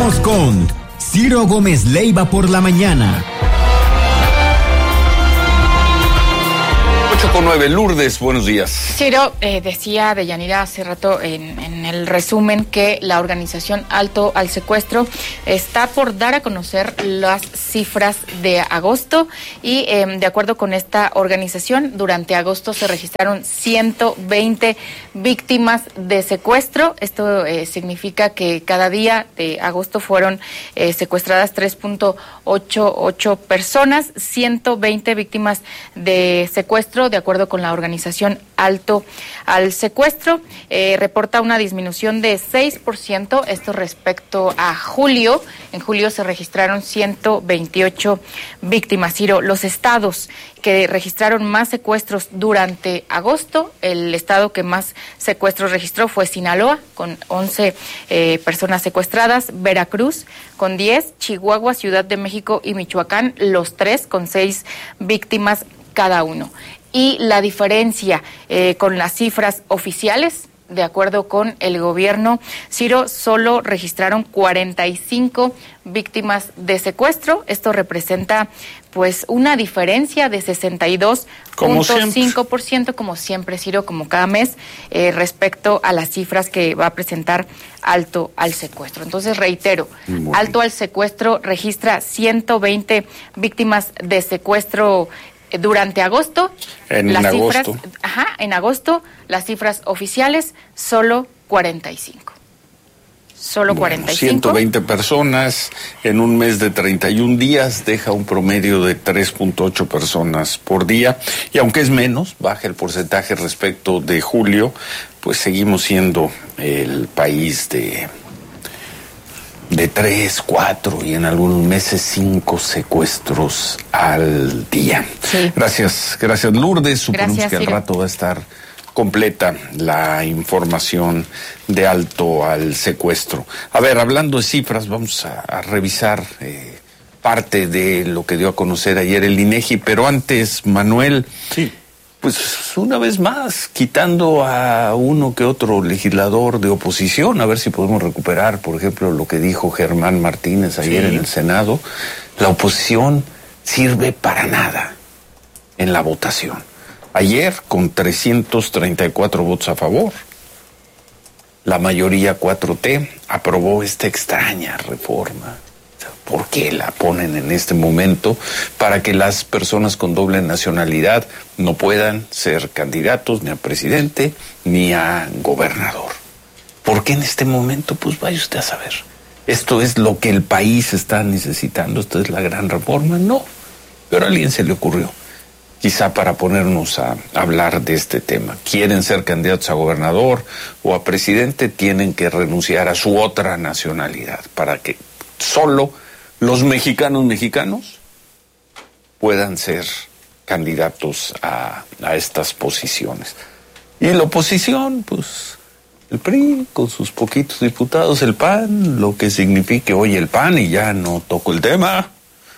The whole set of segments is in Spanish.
Regresamos con Ciro Gómez Leiva por la mañana. 8:09, Lourdes, buenos días. Ciro, decía Deyanira hace rato en el resumen que la organización Alto al Secuestro está por dar a conocer las cifras de agosto y de acuerdo con esta organización, durante agosto se registraron 120 víctimas de secuestro. Esto significa que cada día de agosto fueron secuestradas 3.88 personas, 120 víctimas de secuestro, de acuerdo con la organización Alto al Secuestro. Reporta una disminución de 6%, esto respecto a julio. En julio se registraron 128 víctimas. Ciro, los estados que registraron más secuestros durante agosto, el estado que más secuestros registró fue Sinaloa, con 11 personas secuestradas, Veracruz con 10, Chihuahua, Ciudad de México y Michoacán, los tres con 6 víctimas cada uno. Y la diferencia con las cifras oficiales, de acuerdo con el gobierno, Ciro, solo registraron 45 víctimas de secuestro. Esto representa pues una diferencia de 62.5%, como siempre, Ciro, como cada mes, respecto a las cifras que va a presentar Alto al Secuestro. Entonces, reitero, Alto al Secuestro registra 120 víctimas de secuestro durante agosto. En agosto, las cifras oficiales, solo 45. Solo 45. 120 personas en un mes de 31 días deja un promedio de 3.8 personas por día. Y aunque es menos, baja el porcentaje respecto de julio, pues seguimos siendo el país de 3, 4 y en algunos meses 5 secuestros al día. Sí. Gracias Lourdes. Suponemos que al Ciro. rato va a estar completa la información de Alto al Secuestro. A ver, hablando de cifras, vamos a revisar parte de lo que dio a conocer ayer el INEGI, pero antes, Manuel, sí, pues una vez más, quitando a uno que otro legislador de oposición, a ver si podemos recuperar, por ejemplo, lo que dijo Germán Martínez ayer en el Senado, la oposición sirve para nada en la votación. Ayer, con 334 votos a favor, la mayoría 4T aprobó esta extraña reforma. ¿Por qué la ponen en este momento? Para que las personas con doble nacionalidad no puedan ser candidatos ni a presidente ni a gobernador. ¿Por qué en este momento? Pues vaya usted a saber. ¿Esto es lo que el país está necesitando? ¿Esta es la gran reforma? No, pero a alguien se le ocurrió. Quizá para ponernos a hablar de este tema. Quieren ser candidatos a gobernador o a presidente, tienen que renunciar a su otra nacionalidad para que solo los mexicanos puedan ser candidatos a estas posiciones. Y la oposición, pues, el PRI con sus poquitos diputados, el PAN, lo que signifique hoy el PAN, y ya no toco el tema,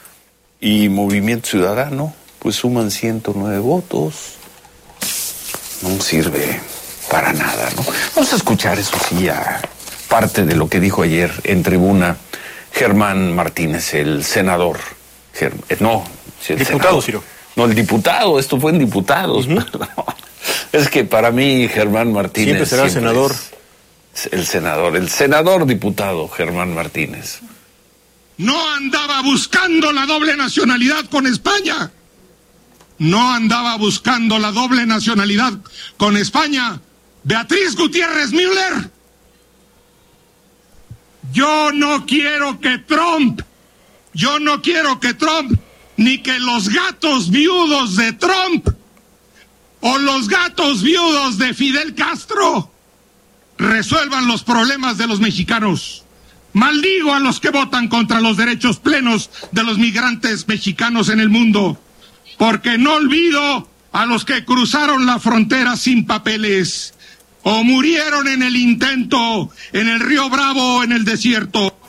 y Movimiento Ciudadano, pues suman 109 votos. No sirve para nada, ¿no? Vamos a escuchar, eso sí, a parte de lo que dijo ayer en tribuna Germán Martínez, el senador. Diputado, senador. Ciro. No, el diputado, esto fue en diputados. Es que para mí Germán Martínez siempre será senador. El senador diputado Germán Martínez. No andaba buscando la doble nacionalidad con España. No andaba buscando la doble nacionalidad con España. Beatriz Gutiérrez Müller. Yo no quiero que Trump, ni que los gatos viudos de Trump o los gatos viudos de Fidel Castro resuelvan los problemas de los mexicanos. Maldigo a los que votan contra los derechos plenos de los migrantes mexicanos en el mundo, porque no olvido a los que cruzaron la frontera sin papeles o murieron en el intento en el Río Bravo o en el desierto.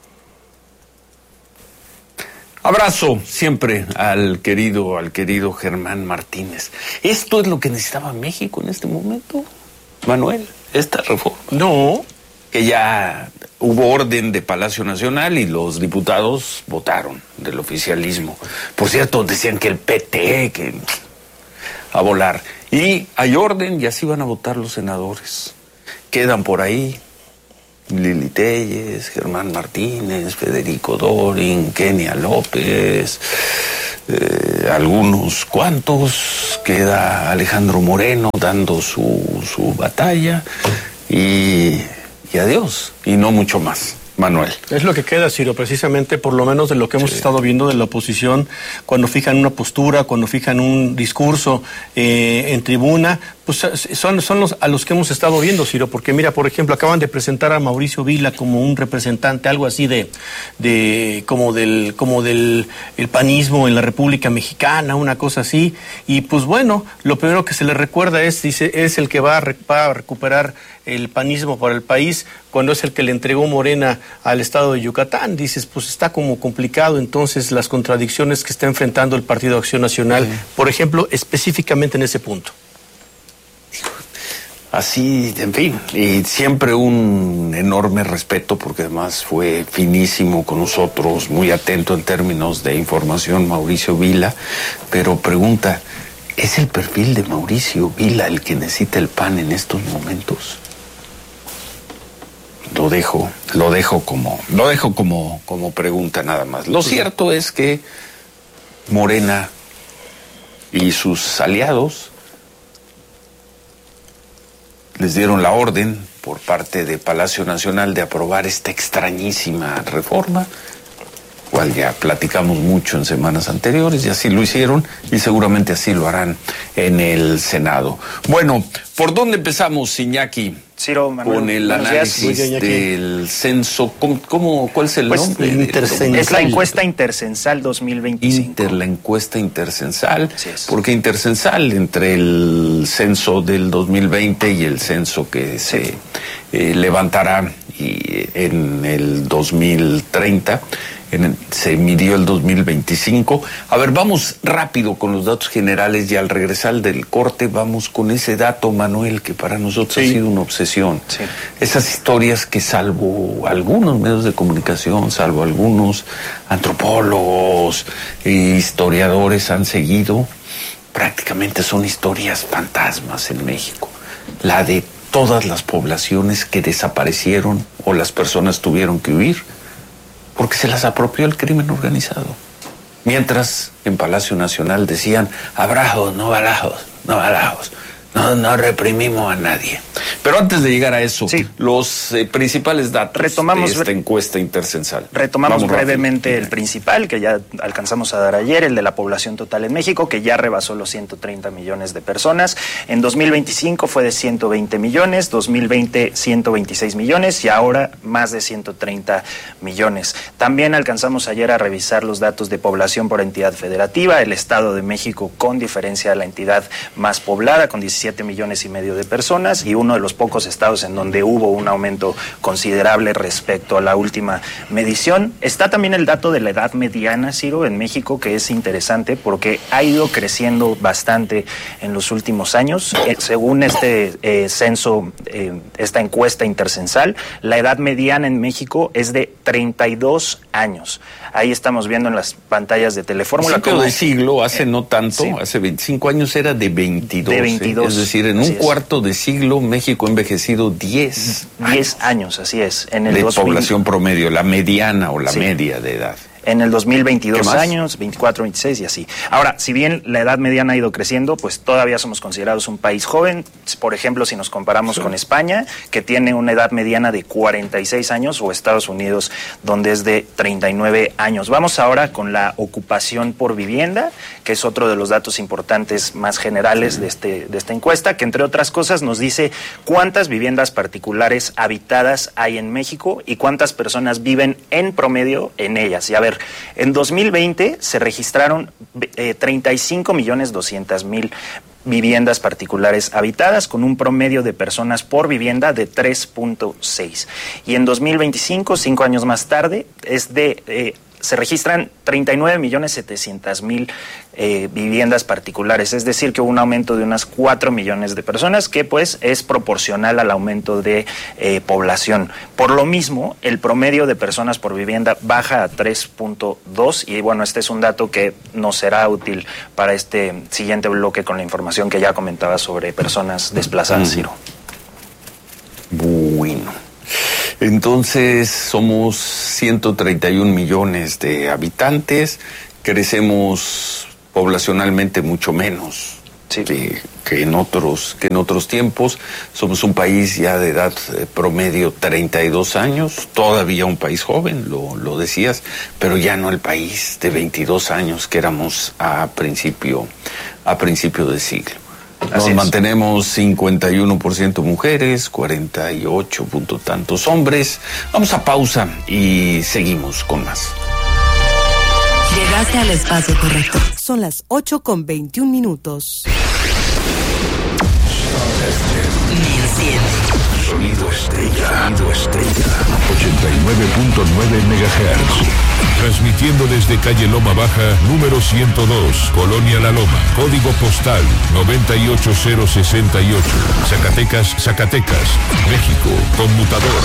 Abrazo siempre al querido Germán Martínez. ¿Esto es lo que necesitaba México en este momento, Manuel? ¿Esta reforma? No, que ya hubo orden de Palacio Nacional y los diputados votaron del oficialismo. Por cierto, decían que el PT, que a volar. Y hay orden y así van a votar los senadores. Quedan por ahí Lili Téllez, Germán Martínez, Federico Dorin, Kenia López, algunos cuantos. Queda Alejandro Moreno dando su batalla y adiós, y no mucho más. Manuel. Es lo que queda, Ciro, precisamente por lo menos de lo que hemos estado viendo de la oposición, cuando fijan una postura, cuando fijan un discurso en tribuna, pues son a los que hemos estado viendo, Ciro, porque mira, por ejemplo, acaban de presentar a Mauricio Vila como un representante, algo así como del el panismo en la República Mexicana, una cosa así, y pues bueno, lo primero que se le recuerda es el que va a recuperar el panismo para el país, cuando es el que le entregó Morena al estado de Yucatán. Dices, pues está como complicado entonces las contradicciones que está enfrentando el Partido Acción Nacional, por ejemplo, específicamente en ese punto. Así, en fin, y siempre un enorme respeto, porque además fue finísimo con nosotros, muy atento en términos de información, Mauricio Vila, pero pregunta, ¿es el perfil de Mauricio Vila el que necesita el PAN en estos momentos? Lo dejo como pregunta nada más. Lo cierto es que Morena y sus aliados les dieron la orden por parte de Palacio Nacional de aprobar esta extrañísima reforma, cual ya platicamos mucho en semanas anteriores, y así lo hicieron, y seguramente así lo harán en el Senado. Bueno, ¿por dónde empezamos, Iñaki? Ciro, Manuel, con el análisis del censo. ¿Cuál es el nombre? Es la encuesta Intercensal 2025. La encuesta Intercensal. Así es. ¿Por qué Intercensal? Entre el censo del 2020 y el censo que se levantará en el 2030. Se midió el 2025. A ver, vamos rápido con los datos generales y al regresar del corte vamos con ese dato, Manuel, que para nosotros ha sido una obsesión. Sí. Esas historias que salvo algunos medios de comunicación, salvo algunos antropólogos e historiadores han seguido, prácticamente son historias fantasmas en México. La de todas las poblaciones que desaparecieron o las personas tuvieron que huir porque se las apropió el crimen organizado. Mientras en Palacio Nacional decían, abrazos, no balazos, no balazos, no reprimimos a nadie. Pero antes de llegar a eso, los principales datos de esta encuesta Intercensal. Retomamos brevemente el principal, que ya alcanzamos a dar ayer, el de la población total en México, que ya rebasó los 130 millones de personas. En 2025 fue de 120 millones, 2020 126 millones y ahora más de 130 millones. También alcanzamos ayer a revisar los datos de población por entidad federativa. El Estado de México, con diferencia, la entidad más poblada, con 17 millones y medio de personas, y uno de los pocos estados en donde hubo un aumento considerable respecto a la última medición. Está también el dato de la edad mediana, Ciro, en México, que es interesante porque ha ido creciendo bastante en los últimos años. Según este censo, esta encuesta Intercensal, la edad mediana en México es de 32 años. Ahí estamos viendo en las pantallas de Telefórmula. Principio de siglo, hace no tanto, hace 25 años era de 22. De 22. Es decir, en un cuarto de siglo México ha envejecido 10 años, así es. En el de población promedio, la mediana o la media de edad. En el 2022 años, 24, 26 y así. Ahora, si bien la edad mediana ha ido creciendo, pues todavía somos considerados un país joven. Por ejemplo, si nos comparamos con España, que tiene una edad mediana de 46 años, o Estados Unidos, donde es de 39 años. Vamos ahora con la ocupación por vivienda, que es otro de los datos importantes más generales de esta encuesta, que entre otras cosas nos dice cuántas viviendas particulares habitadas hay en México y cuántas personas viven en promedio en ellas. Y a ver, en 2020 se registraron 35.200.000 viviendas particulares habitadas, con un promedio de personas por vivienda de 3.6. Y en 2025, 5 años más tarde, es de se registran 39.700.000 viviendas particulares, es decir, que hubo un aumento de unas 4 millones de personas, que pues es proporcional al aumento de población. Por lo mismo, el promedio de personas por vivienda baja a 3.2 y bueno, este es un dato que nos será útil para este siguiente bloque con la información que ya comentaba sobre personas desplazadas, Ciro. Bueno, entonces somos 131 millones de habitantes, crecemos poblacionalmente mucho menos que en otros tiempos. Somos un país ya de edad promedio 32 años, todavía un país joven, lo decías, pero ya no el país de 22 años que éramos a principio de siglo. Nos mantenemos 51% mujeres, 48 punto tantos hombres. Vamos a pausa y seguimos con más. Llegaste al espacio correcto. Son las 8:21. Sonido estrella. 89.9 MHz. Transmitiendo desde calle Loma Baja, número 102, Colonia La Loma. Código postal 98068. Zacatecas, México. Conmutador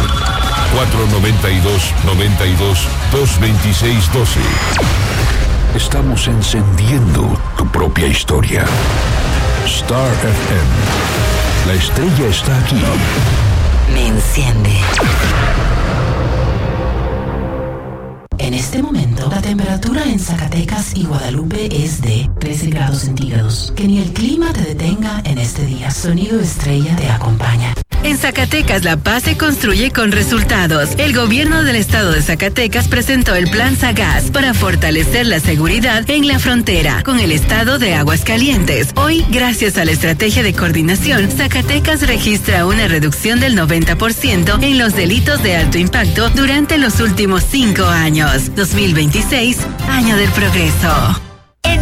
492-92-226-12. Estamos encendiendo tu propia historia. Star FM. La estrella está aquí. Me enciende. En este momento, la temperatura en Zacatecas y Guadalupe es de 13 grados centígrados. Que ni el clima te detenga en este día. Sonido estrella te acompaña. En Zacatecas, la paz se construye con resultados. El gobierno del estado de Zacatecas presentó el Plan Sagaz para fortalecer la seguridad en la frontera con el estado de Aguascalientes. Hoy, gracias a la estrategia de coordinación, Zacatecas registra una reducción del 90% en los delitos de alto impacto durante los últimos 5 años. 2026, año del progreso.